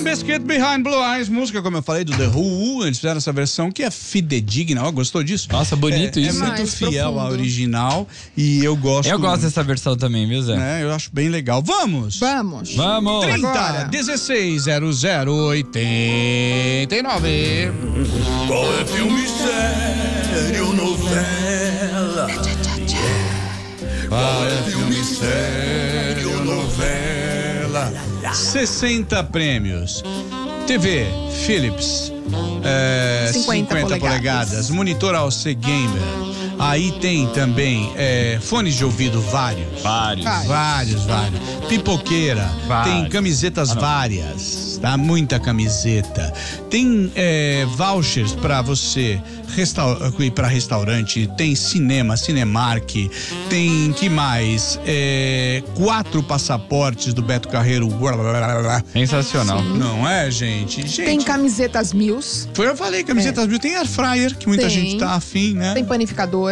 Biscuit Behind Blue Eyes, música, como eu falei, do The Who. Eles fizeram essa versão que é fidedigna. Ó, gostou disso? Nossa, bonito isso. É muito fiel à original e eu gosto. Eu gosto dessa versão também, viu, Zé? Eu acho bem legal. Vamos! 30 agora. 160089. Qual é filme sério, novela? Qual é filme sério, novela? 60 prêmios. TV Philips, 50 polegadas. Monitor AOC Gamer. Aí tem também fones de ouvido vários. Pipoqueira. Tem camisetas várias, tá? Muita camiseta. Tem vouchers pra você ir pra restaurante. Tem cinema, Cinemark. Tem, que mais? 4 passaportes do Beto Carreiro. Sensacional. Sim. Não é, gente? Tem camisetas Mills. Eu falei, camisetas Mills. Tem air fryer, que muita gente tá afim, né? Tem panificadora.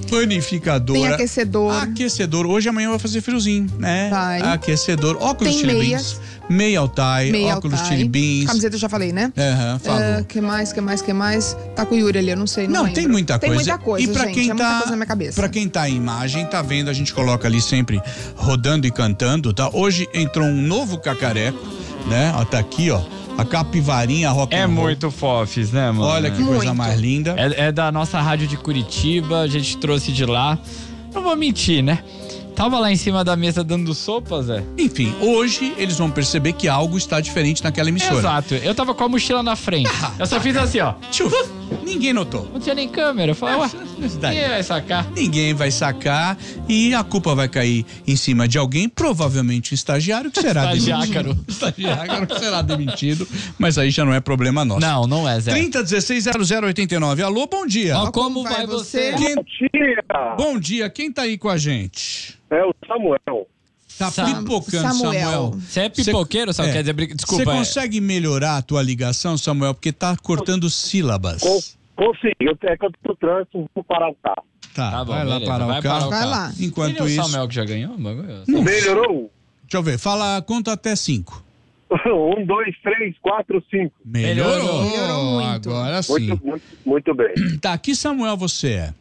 Tem aquecedor. Hoje e amanhã vai fazer friozinho, né? Vai. Aquecedor. Óculos Chili Beans. Meia Altai. Óculos Chili Beans. Camiseta eu já falei, né? Falou. Que mais? Tá com o Yuri ali, eu não sei, não lembro. Tem muita coisa. Tem muita coisa, e pra gente, quem muita coisa na minha cabeça. Pra quem tá em imagem, tá vendo, a gente coloca ali sempre rodando e cantando, tá? Hoje entrou um novo cacareco, né? Ó, tá aqui, ó. A capivarinha rock and roll. Muito fofes, né, mano? Olha que coisa mais linda. É da nossa rádio de Curitiba, a gente trouxe de lá. Não vou mentir, né? Tava lá em cima da mesa dando sopa, Zé. Enfim, hoje eles vão perceber que algo está diferente naquela emissora. Exato. Eu tava com a mochila na frente. Eu só fiz assim, ó. Ninguém notou. Não tinha nem câmera. Eu falei, ué, ninguém vai sacar. Ninguém vai sacar e a culpa vai cair em cima de alguém, provavelmente o estagiário que será demitido. Estagiário que será demitido, mas aí já não é problema nosso. Não é, Zé. 30160089. Alô, bom dia. Como vai você? Bom dia. Bom dia, quem tá aí com a gente? É o Samuel. Tá pipocando, Samuel. Você é pipoqueiro, Samuel? Quer dizer, desculpa. Você consegue melhorar a tua ligação, Samuel? Porque tá cortando sílabas. Consegui. É que eu tô no trânsito, vou parar o carro. Tá bom, vai beleza, lá parar o carro. Vai lá. Enquanto isso... o Samuel que já ganhou? Melhorou? Deixa eu ver, conta até 5. 1, 2, 3, 4, 5. Melhorou muito. Agora sim. Muito bem. Tá, que Samuel você é?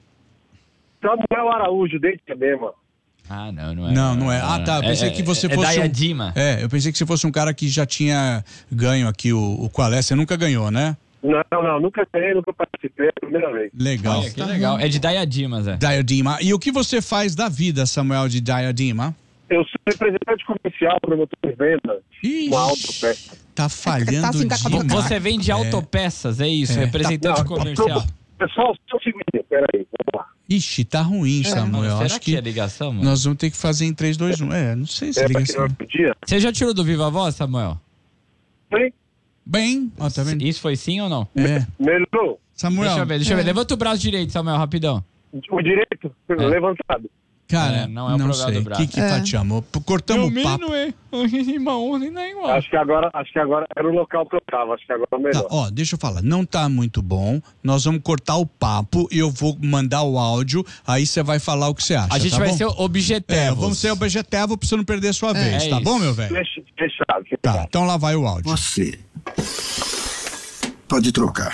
Samuel Araújo, desde Diadema. Ah, não é. Não é. Ah, tá. Eu pensei que você fosse. Diadema. Eu pensei que você fosse um cara que já tinha ganho aqui o qual é. Você nunca ganhou, né? Não, nunca ganhei, nunca participei, é a primeira vez. Legal. Olha, que legal. É de Diadema, Zé. Diadema. E o que você faz da vida, Samuel, de Diadema? Eu sou representante comercial, promotor de venda. Uma autopeça. Tá falhando demais. Você vende autopeças, é isso, representante comercial. Pessoal, só o seguinte, peraí, vamos lá. Ixi, tá ruim, Samuel. Será Acho que é ligação, mano? Nós vamos ter que fazer em 3, 2, 1. Não sei se é ligação. Você já tirou do Viva Voz, Samuel? Sim. Bem, ó, tá vendo? Isso foi sim ou não? Melhorou. Samuel. Deixa eu ver. Levanta o braço direito, Samuel, rapidão. O direito, levantado. Cara, não é o programa sei. do braço. O que fatiamos? Cortamos o papo. Não é. Não é igual. Acho que agora era o local que eu tava. Acho que agora é melhor. Tá, deixa eu falar. Não tá muito bom. Nós vamos cortar o papo e eu vou mandar o áudio. Aí você vai falar o que você acha. A gente vai ser objetivos. Vamos ser objetivos pra você não perder a sua vez, tá bom, meu velho? Fechado. Tá, então lá vai o áudio. Você pode trocar.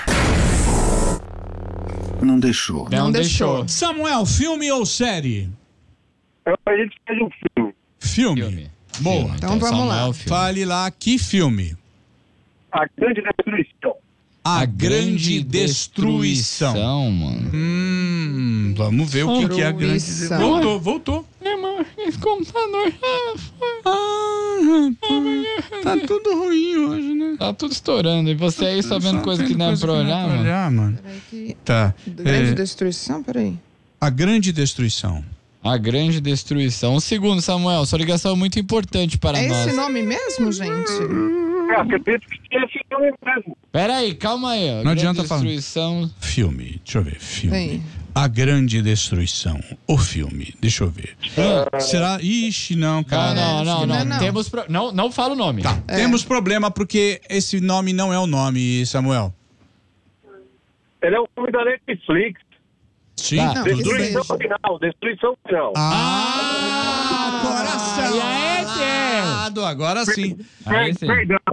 Não deixou. Não deixou. Samuel, filme ou série? A gente fez um filme. Filme. Boa. Então vamos lá. Fale lá, que filme? A Grande Destruição. A Grande Destruição. Mano. Vamos ver o que é a Grande Destruição. Voltou. Esse computador. Tá tudo ruim hoje, né? Tá tudo estourando. E você aí só vendo coisa que não é pra olhar, mano. Tá. Grande Destruição, peraí. A Grande Destruição. A Grande Destruição. Um segundo, Samuel. Sua ligação é muito importante para nós. É esse nome mesmo, gente? Acredito que é esse nome mesmo. Peraí, calma aí. Não adianta falar. Destruição. Filme. Deixa eu ver. Filme. Aí. A Grande Destruição. O filme. Deixa eu ver. Será? Ixi, não, cara. Não. Não fala o nome. Tá. Temos problema porque esse nome não é o nome, Samuel. Ele é o nome da Netflix. Sim. Não, Destruição final. Coração. Agora sim. Perdão.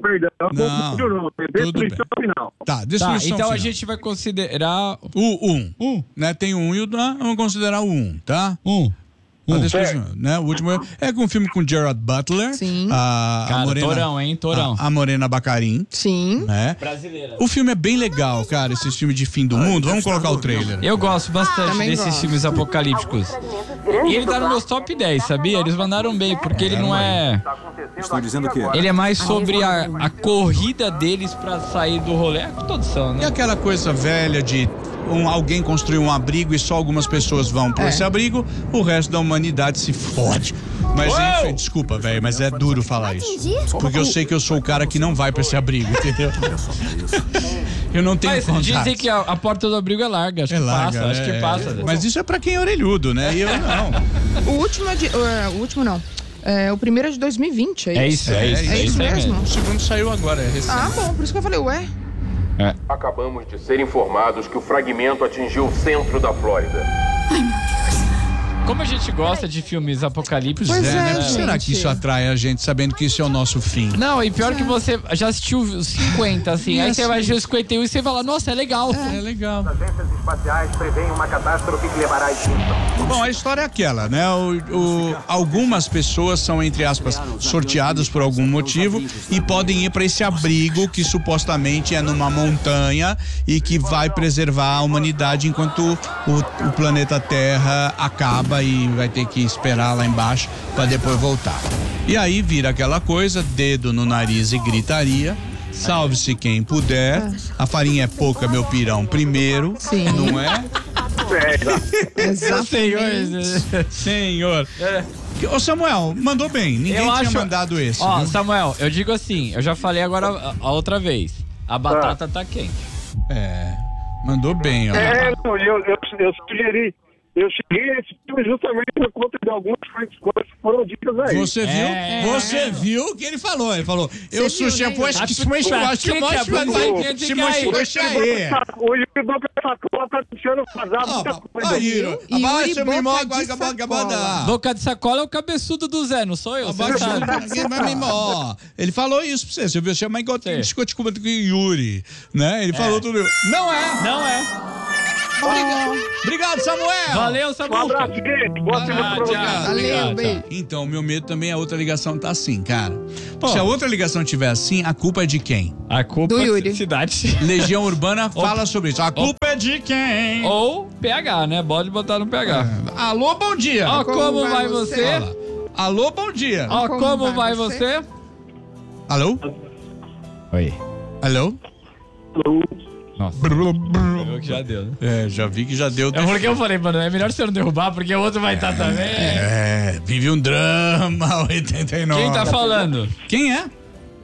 perdão. Não, Destruição final. Tá, Tá, destruição então final. a gente vai considerar... O 1. Né? Tem o 1 e o 2, vamos considerar o 1, tá? A destruição, né? O último é com um filme com Gerard Butler. Sim. A Cara, Morena, Torão, hein? Torão. A Morena Bacarin, Sim. né? Brasileira. O filme é bem legal, cara, esses filmes de fim do mundo. Vamos colocar o trailer. Eu gosto bastante Também desses gosto. filmes apocalípticos. E ele tá nos meus top 10, sabia? Eles mandaram bem, porque ele não é... Estou dizendo que Ele é mais sobre a corrida deles pra sair do rolê. É que todos são, E né? aquela coisa velha de alguém construir um abrigo e só algumas pessoas vão por esse abrigo, o resto da humanidade se fode. Mas enfim, desculpa, velho, mas é duro falar isso. Porque eu sei que eu sou o cara que não vai pra esse abrigo, entendeu? Eu não tenho Mas contato. dizem que a porta do abrigo é larga. Acho que passa, acho que passa. Mas isso é pra quem é orelhudo, né? E eu não. O último é de... o último não. O primeiro é de 2020, É isso aí mesmo? O segundo saiu agora, é recente. Ah, bom, por isso que eu falei, ué. Acabamos de ser informados que o fragmento atingiu o centro da Flórida. Como a gente gosta de filmes apocalípticos, Pois é, né? gente. Será que isso atrai a gente sabendo que isso é o nosso fim? Não, e pior que você já assistiu os 50, assim. Aí você vai assistir os 51 e você fala, nossa, é legal. É legal. Agências espaciais preveem uma catástrofe que levará a extinção. Bom, a história é aquela, né? Algumas pessoas são, entre aspas, sorteadas por algum motivo e podem ir para esse abrigo que supostamente é numa montanha e que vai preservar a humanidade enquanto o planeta Terra acaba e vai ter que esperar lá embaixo para depois voltar. E aí vira aquela coisa, dedo no nariz e gritaria. Salve-se quem puder. A farinha é pouca, meu pirão primeiro. Sim. Não é? Exatamente. Senhor. Ô Samuel, mandou bem. Ninguém tinha mandado esse. Ó, viu? Samuel, eu digo assim, eu já falei agora a outra vez. A batata tá quente. Mandou bem, ó. Não, eu sugeri. Eu cheguei a esse filme justamente por conta de algumas coisas que foram ditas aí. Você viu? Você viu o que ele falou? Ele falou, eu Você viu, sushi, né, acho que se mostra aí. Hoje o Boca Sacola tá deixando vazar muita coisa. Aí, abaixa o mimó, agora. Boca de sacola é o cabeçudo do Zé, não sou eu? Você Abaixa sabe. o mimó. Ele falou isso pra você. Você viu? Chama igual Sim. discute com o Yuri, né? Ele falou tudo. Não é. Não é. Obrigado, Samuel. Valeu, Um Samuel. abraço, gente. Boa semana pra vocês. Valeu, beijo. Então, meu medo também, a outra ligação tá assim, cara. Se a outra ligação tiver assim, a culpa é de quem? A culpa Do é Yuri. cidade. Legião Urbana fala sobre isso. A culpa é de quem? Ou PH, né? Pode botar no PH. Alô, bom dia. Ó, como vai você? Alô, bom dia. Ó, Como como vai vai você? você? Alô? Oi. Alô? Nossa. Eu que já deu, né? Já vi que já deu. É porque eu falei, mano, é melhor você não derrubar, porque o outro vai estar também. Vive um drama, 89. Quem tá falando? Quem é?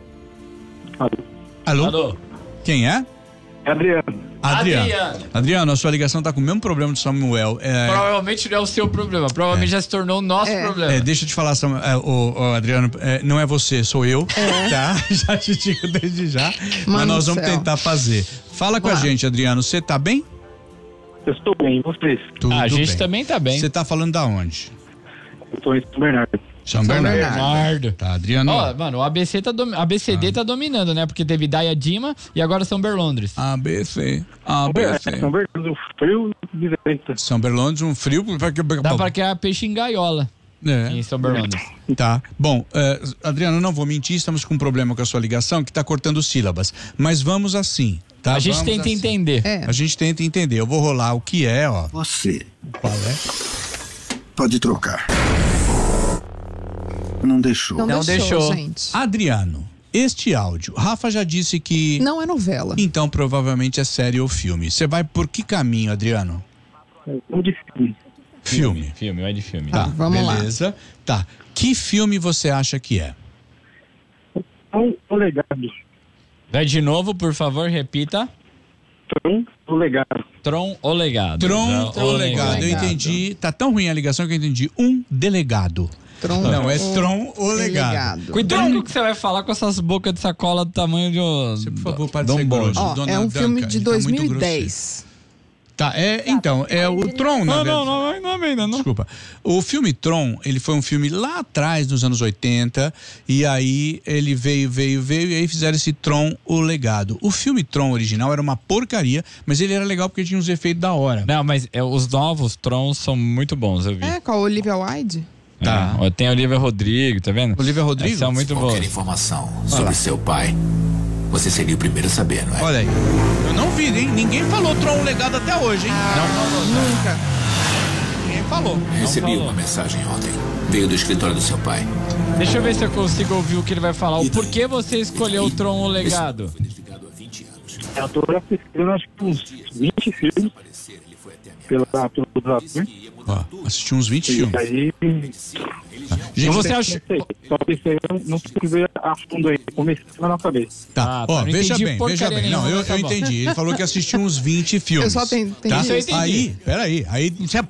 Alô? Alô? Quem é? Adriano. Adriano, a sua ligação tá com o mesmo problema do Samuel. Provavelmente não é o seu problema, provavelmente já se tornou o nosso problema. Deixa eu te falar, Adriano, não é você, sou eu, tá? Já te digo desde já, mas Mano nós do vamos céu. tentar fazer. Fala com a gente, Adriano, você tá bem? Eu estou bem, e vocês? Tudo A gente bem. também tá bem. Você tá falando da onde? Eu estou em São Bernardo. São Bernardo. Bernardo. Tá, Adriano. Ó, mano, o ABCD tá dominando, né? Porque teve Diadema e agora São Berlondres. ABC. São Bernardo, frio de venta. São Berlondres, um frio. Dá pra criar peixe em gaiola em São Berlondres. Tá. Bom, Adriano, eu não vou mentir, estamos com um problema com a sua ligação que tá cortando sílabas. Mas vamos assim, tá? A gente Vamos tenta assim. entender. A gente tenta entender. Eu vou rolar o que é, ó. você Qual é? pode trocar. Não deixou. Não deixou. gente. Adriano, este áudio, Rafa já disse que... Não é novela. Então provavelmente é série ou filme. Você vai por que caminho, Adriano? Um de filme. Filme. Filme, vai de filme. Tá, vamos lá. beleza. Tá. Que filme você acha que é? O legado. Vai de novo, por favor, repita. O legado. Tron, o legado. Tron ou legado? Eu entendi. Tá tão ruim a ligação que eu entendi. Um delegado. Tron, Não, é Tron ou legado. Cuidado com o que você vai falar com essas bocas de sacola do tamanho de um... Você, por favor, pare de Dom ser Bode. grosso. Ó, Dona é um Duncan, filme ele de tá muito 2010. Tá, então, o Tron, na verdade. Não ainda não. Desculpa. O filme Tron, ele foi um filme lá atrás, nos anos 80, e aí ele veio, e aí fizeram esse Tron, o Legado. O filme Tron original era uma porcaria, mas ele era legal porque tinha uns efeitos da hora. Não, mas os novos Trons são muito bons, eu vi. Com a Olivia Wilde. Tá. Tem a Olivia Rodrigo, tá vendo? Olivia Rodrigo? São muito bons. Qualquer informação sobre seu pai, você seria o primeiro a saber, não é? Olha aí. Eu não vi, hein? Ninguém falou Tron, o Legado até hoje, hein? Nunca. Ninguém falou. Recebi uma mensagem ontem. Veio do escritório do seu pai. Deixa eu ver se eu consigo ouvir o que ele vai falar. O porquê você escolheu o Tron, o Legado? Foi investigado há 20 anos. Eu tô assistindo acho que uns 20 filmes pelo ator. Ó, assisti uns 20 filmes. E aí, Gente, você acha... só que isso aí eu não consegui ver a fundo aí. Comecei na nossa Tá, não veja entendi bem. porcaria Não, nenhuma, eu tá bom. entendi. Ele falou que assistiu uns 20 filmes. Eu só entendi tá? isso. Eu entendi. Aí, peraí. Aí você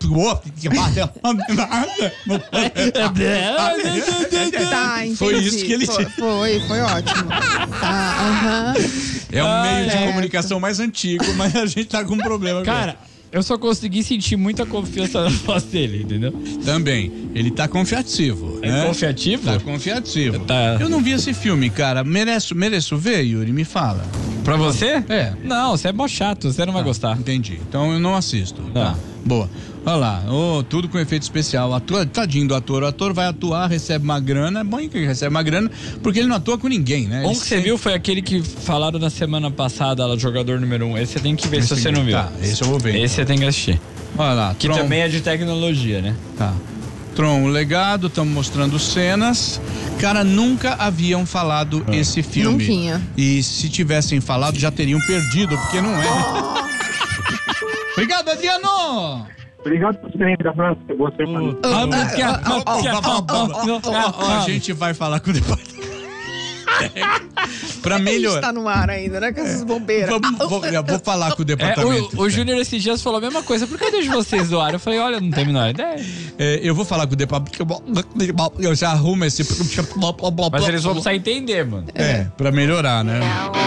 Tá, entendi. Foi isso que ele disse. Foi ótimo. Tá, aham. É um meio de certo. comunicação mais antigo, mas a gente tá com um problema. Cara, eu só consegui sentir muita confiança na voz dele, entendeu? Também, ele tá confiativo, É né? confiativo? Tá confiativo. Tá. Eu não vi esse filme, cara. Mereço ver, Yuri? Me fala. Pra você? É. Não, você é mó chato, você não vai gostar. Entendi. Então eu não assisto. Tá. Tá. Boa. Olha lá, tudo com efeito especial. Tadinho do ator. O ator vai atuar, recebe uma grana. É bom que ele recebe uma grana, porque ele não atua com ninguém, né? Um Ele que você viu foi aquele que falaram na semana passada, lá, jogador número 1. Esse você tem que ver se você não viu. Tá, esse eu vou ver. Esse você tem que assistir. Olha lá, Que Tron. também é de tecnologia, né? Tá. Tron, o Legado, estamos mostrando cenas. Cara, nunca haviam falado esse filme. Nunquinha. E se tivessem falado, já teriam perdido, porque não é. Obrigado, Adriano! Obrigado por sempre, abraço. Boa semana. A gente vai falar com o departamento. Pra A gente melhorar. tá no ar ainda, né? Com essas bombeiras. Vou falar com o departamento. O Júnior esses dias falou a mesma coisa. Por que eu deixo vocês do ar? Eu falei, olha, não tem a menor ideia. Eu vou falar com o departamento, porque eu já arrumo esse... Mas eles vão precisar entender, mano. pra melhorar, né?